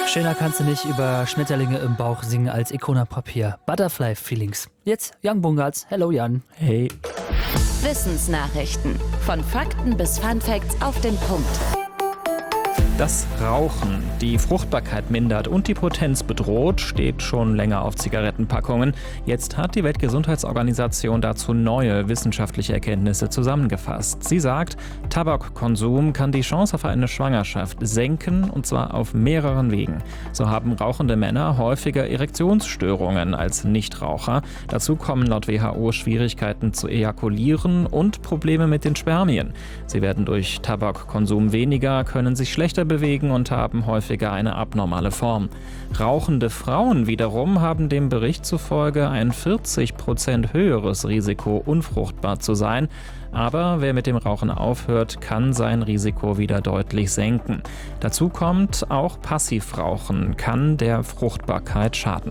Schöner kannst du nicht über Schmetterlinge im Bauch singen als Icona Papier. Butterfly Feelings. Jetzt Jan Bungartz. Hello Jan. Hey. Wissensnachrichten. Von Fakten bis Funfacts auf den Punkt. Das Rauchen die Fruchtbarkeit mindert und die Potenz bedroht, steht schon länger auf Zigarettenpackungen. Jetzt hat die Weltgesundheitsorganisation dazu neue wissenschaftliche Erkenntnisse zusammengefasst. Sie sagt, Tabakkonsum kann die Chance auf eine Schwangerschaft senken, und zwar auf mehreren Wegen. So haben rauchende Männer häufiger Erektionsstörungen als Nichtraucher. Dazu kommen laut WHO Schwierigkeiten zu ejakulieren und Probleme mit den Spermien. Sie werden durch Tabakkonsum weniger, können sich schlechter bewegen und haben häufiger eine abnormale Form. Rauchende Frauen wiederum haben dem Bericht zufolge ein 40% höheres Risiko, unfruchtbar zu sein. Aber wer mit dem Rauchen aufhört, kann sein Risiko wieder deutlich senken. Dazu kommt, auch Passivrauchen kann der Fruchtbarkeit schaden.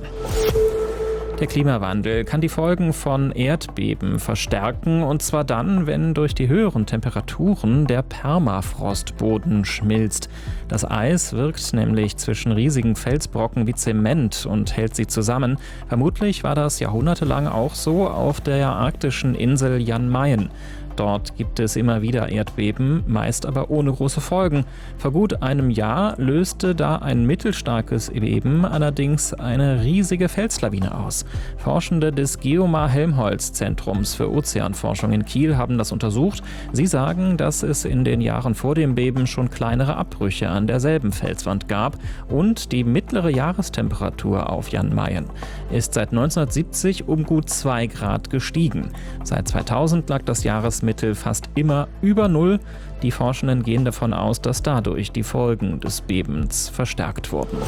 Der Klimawandel kann die Folgen von Erdbeben verstärken, und zwar dann, wenn durch die höheren Temperaturen der Permafrostboden schmilzt. Das Eis wirkt nämlich zwischen riesigen Felsbrocken wie Zement und hält sie zusammen. Vermutlich war das jahrhundertelang auch so auf der arktischen Insel Jan Mayen. Dort gibt es immer wieder Erdbeben, meist aber ohne große Folgen. Vor gut einem Jahr löste da ein mittelstarkes Beben allerdings eine riesige Felslawine aus. Forschende des Geomar-Helmholtz-Zentrums für Ozeanforschung in Kiel haben das untersucht. Sie sagen, dass es in den Jahren vor dem Beben schon kleinere Abbrüche an derselben Felswand gab, und die mittlere Jahrestemperatur auf Jan Mayen ist seit 1970 um gut 2 Grad gestiegen. Seit 2000 lag das Jahresmittel fast immer über Null. Die Forschenden gehen davon aus, dass dadurch die Folgen des Bebens verstärkt wurden.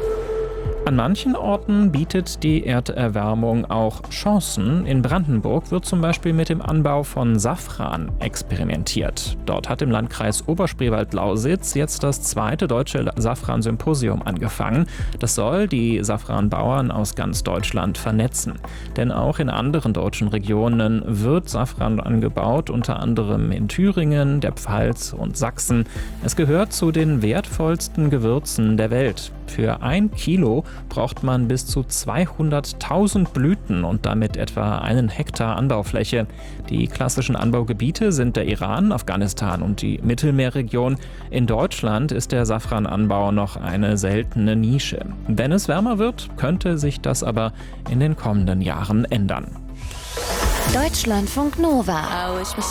An manchen Orten bietet die Erderwärmung auch Chancen. In Brandenburg wird zum Beispiel mit dem Anbau von Safran experimentiert. Dort hat im Landkreis Oberspreewald-Lausitz jetzt das 2. deutsche Safran-Symposium angefangen. Das soll die Safranbauern aus ganz Deutschland vernetzen. Denn auch in anderen deutschen Regionen wird Safran angebaut, unter anderem in Thüringen, der Pfalz und Sachsen. Es gehört zu den wertvollsten Gewürzen der Welt. Für 1 Kilo braucht man bis zu 200.000 Blüten und damit etwa 1 Hektar Anbaufläche. Die klassischen Anbaugebiete sind der Iran, Afghanistan und die Mittelmeerregion. In Deutschland ist der Safrananbau noch eine seltene Nische. Wenn es wärmer wird, könnte sich das aber in den kommenden Jahren ändern. Deutschlandfunk Nova.